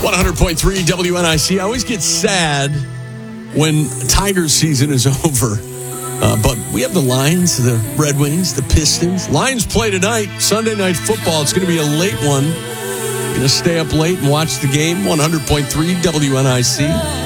100.3 WNIC. I always get sad when Tigers season is over. But we have the Lions, the Red Wings, the Pistons. Lions play tonight, Sunday Night Football. It's going to be a late one. Going to stay up late and watch the game. 100.3 WNIC.